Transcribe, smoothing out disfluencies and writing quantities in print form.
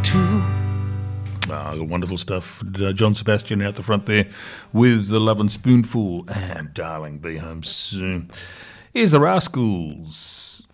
too. Wonderful stuff. John Sebastian out the front there with The Lovin' Spoonful and Darling Be Home Soon. Here's the Rascals.